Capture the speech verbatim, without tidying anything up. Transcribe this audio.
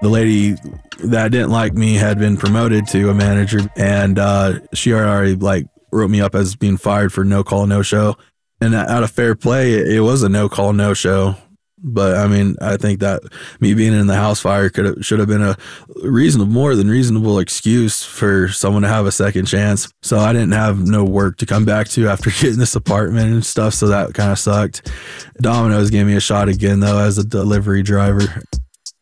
The lady that didn't like me had been promoted to a manager, and uh, she already like wrote me up as being fired for no call, no show. And out of fair play, it was a no call, no show. But I mean, I think that me being in the house fire could have, should have been a reasonable, more than reasonable excuse for someone to have a second chance. So I didn't have no work to come back to after getting this apartment and stuff. So that kind of sucked. Domino's gave me a shot again though as a delivery driver.